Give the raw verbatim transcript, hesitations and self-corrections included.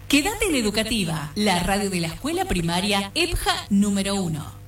Quédate en Educativa, la radio de la escuela primaria E P J A número uno.